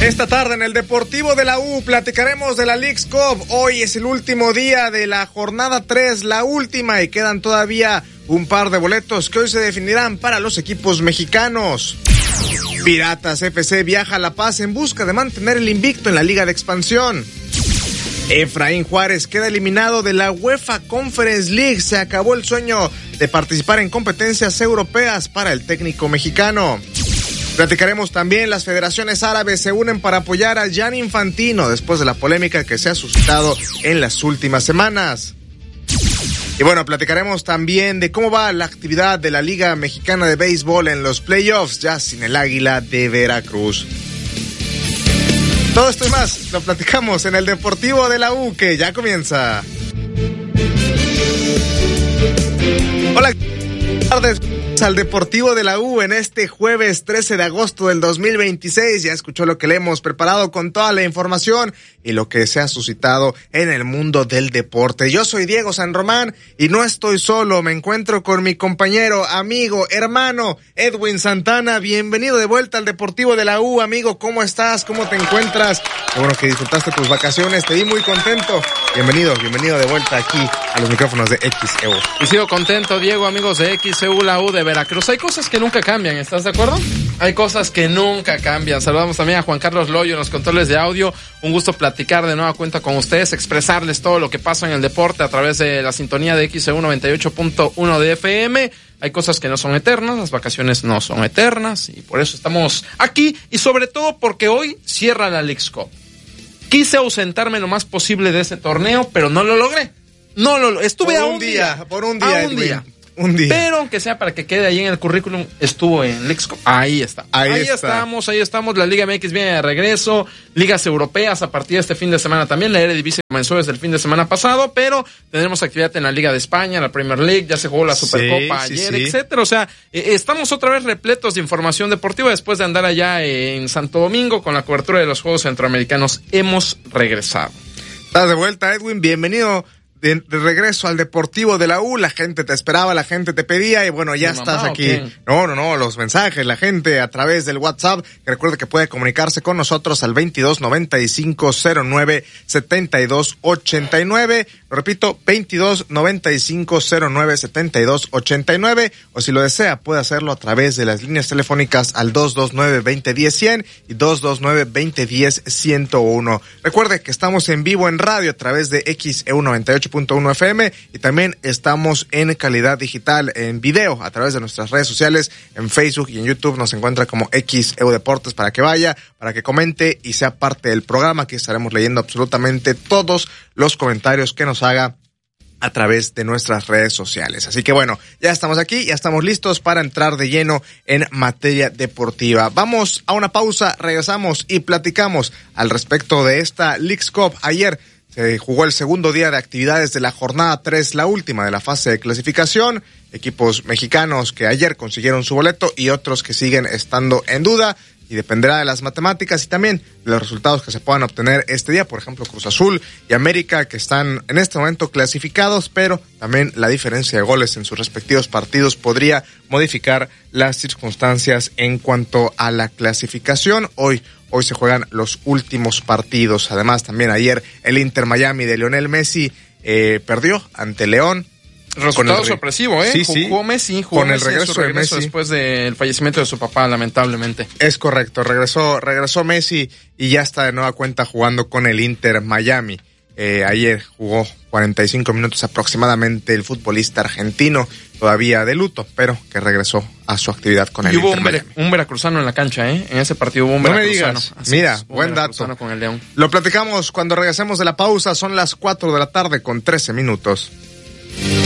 Esta tarde en el Deportivo de la U platicaremos de la Leagues Cup. Hoy es el último día de la jornada 3, la última, y quedan todavía un par de boletos que hoy se definirán para los equipos mexicanos. Piratas FC viaja a La Paz en busca de mantener el invicto en la Liga de Expansión. Efraín Juárez queda eliminado de la UEFA Conference League. Se acabó el sueño de participar en competencias europeas para el técnico mexicano. Platicaremos también, las federaciones árabes se unen para apoyar a Gianni Infantino después de la polémica que se ha suscitado en las últimas semanas. Y bueno, platicaremos también de cómo va la actividad de la Liga Mexicana de Béisbol en los playoffs, ya sin el Águila de Veracruz. Todo esto y más lo platicamos en el Deportivo de la U, que ya comienza. Hola, buenas tardes al Deportivo de la U en este jueves 13 de agosto del 2026. Ya escuchó lo que le hemos preparado con toda la información y lo que se ha suscitado en el mundo del deporte. Yo soy Diego San Román y no estoy solo, me encuentro con mi compañero, amigo, hermano, Edwin Santana. Bienvenido de vuelta al Deportivo de la U, amigo. ¿Cómo estás? ¿Cómo te encuentras? Qué bueno que disfrutaste tus vacaciones, te vi muy contento. Bienvenido de vuelta aquí a los micrófonos de XEU. Y sigo contento, Diego, amigos de XEU, la U de Veracruz. Hay cosas que nunca cambian, ¿estás de acuerdo? Hay cosas que nunca cambian. Saludamos también a Juan Carlos Loyo en los controles de audio. Un gusto platicar de nueva cuenta con ustedes, expresarles todo lo que pasa en el deporte a través de la sintonía de XEU 98.1 de FM. Hay cosas que no son eternas, las vacaciones no son eternas y por eso estamos aquí y sobre todo porque hoy cierra la Leagues Cup. Quise ausentarme lo más posible de ese torneo, pero no lo logré. Estuve a un día. Pero aunque sea para que quede ahí en el currículum, estuvo en Leagues Cup. Ahí estamos. La Liga MX viene de regreso. Ligas europeas a partir de este fin de semana también. La Eredivisie comenzó desde el fin de semana pasado, pero tendremos actividad en la Liga de España, la Premier League, ya se jugó la Supercopa ayer, etcétera. O sea, estamos otra vez repletos de información deportiva después de andar allá en Santo Domingo con la cobertura de los Juegos Centroamericanos. Hemos regresado. Estás de vuelta, Edwin. Bienvenido de regreso al Deportivo de la U. La gente te esperaba, la gente te pedía y bueno, ya estás aquí. No, los mensajes, la gente a través del WhatsApp, que recuerde que puede comunicarse con nosotros al 2295-09-7289. Lo repito, 2295-09-7289. O si lo desea, puede hacerlo a través de las líneas telefónicas al 229-2010-100 y 229-2010-101. Recuerde que estamos en vivo en radio a través de XEU 98.1 FM y también estamos en calidad digital en video a través de nuestras redes sociales en Facebook y en YouTube. Nos encuentra como XEU Deportes para que vaya, para que comente y sea parte del programa. Aquí estaremos leyendo absolutamente todos los comentarios que nos haga a través de nuestras redes sociales. Así que bueno, ya estamos aquí, ya estamos listos para entrar de lleno en materia deportiva. Vamos a una pausa, regresamos y platicamos al respecto de esta Leagues Cup. Ayer se jugó el segundo día de actividades de la jornada 3, la última de la fase de clasificación. Equipos mexicanos que ayer consiguieron su boleto y otros que siguen estando en duda. Y dependerá de las matemáticas y también de los resultados que se puedan obtener este día. Por ejemplo, Cruz Azul y América, que están en este momento clasificados, pero también la diferencia de goles en sus respectivos partidos podría modificar las circunstancias en cuanto a la clasificación. Hoy se juegan los últimos partidos. Además, también ayer el Inter Miami de Lionel Messi perdió ante León. Resultado sorpresivo, ¿eh? Jugó Messi con el regreso de Messi después del fallecimiento de su papá, lamentablemente. Es correcto, regresó Messi y ya está de nueva cuenta jugando con el Inter Miami. Ayer jugó 45 minutos aproximadamente el futbolista argentino, todavía de luto, pero que regresó a su actividad con el Inter Miami. Un veracruzano en la cancha, ¿eh? En ese partido hubo un veracruzano. No me digas, mira, buen dato. Con el León. Lo platicamos cuando regresemos de la pausa, son las 4 de la tarde con 13 minutos.